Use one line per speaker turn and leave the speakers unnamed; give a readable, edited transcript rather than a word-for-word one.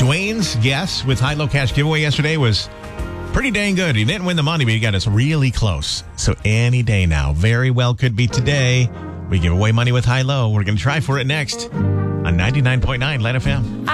Dwayne's guess with high-low cash giveaway yesterday was pretty dang good. He didn't win the money, but he got us really close. So any day now, very well could be today, we give away money with high-low. We're going to try for it next on 99.9 Let FM.